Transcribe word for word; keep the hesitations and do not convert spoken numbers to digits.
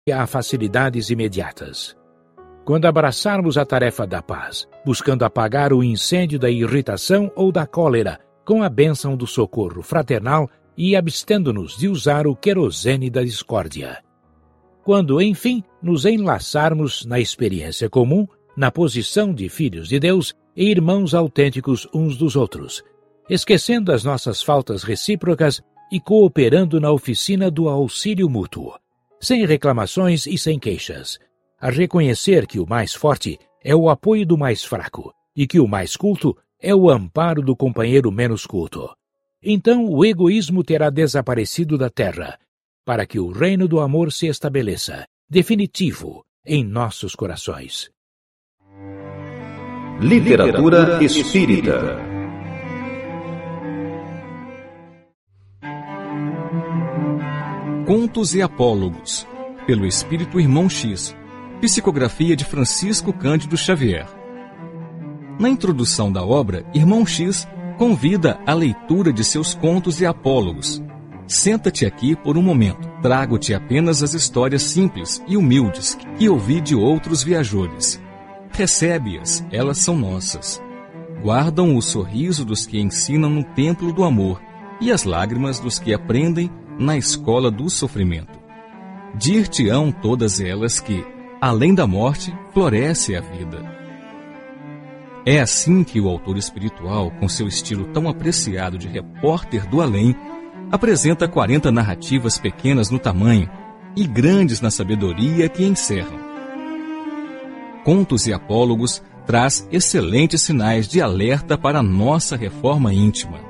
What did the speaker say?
a facilidades imediatas. Quando abraçarmos a tarefa da paz, buscando apagar o incêndio da irritação ou da cólera com a bênção do socorro fraternal e abstendo-nos de usar o querosene da discórdia. Quando, enfim, nos enlaçarmos na experiência comum, na posição de filhos de Deus e irmãos autênticos uns dos outros, esquecendo as nossas faltas recíprocas e cooperando na oficina do auxílio mútuo, sem reclamações e sem queixas, a reconhecer que o mais forte é o apoio do mais fraco e que o mais culto é o amparo do companheiro menos culto. Então o egoísmo terá desaparecido da terra, para que o reino do amor se estabeleça, definitivo, em nossos corações. Literatura espírita. Contos e Apólogos, pelo Espírito Irmão X, psicografia de Francisco Cândido Xavier. Na introdução da obra, Irmão X convida à leitura de seus contos e apólogos. Senta-te aqui por um momento, trago-te apenas as histórias simples e humildes que ouvi de outros viajores. Recebe-as, elas são nossas. Guardam o sorriso dos que ensinam no templo do amor e as lágrimas dos que aprendem na escola do sofrimento. Dir-te-ão todas elas que, além da morte, floresce a vida. É assim que o autor espiritual, com seu estilo tão apreciado de repórter do além, apresenta quarenta narrativas pequenas no tamanho e grandes na sabedoria que encerram. Contos e Apólogos traz excelentes sinais de alerta para a nossa reforma íntima.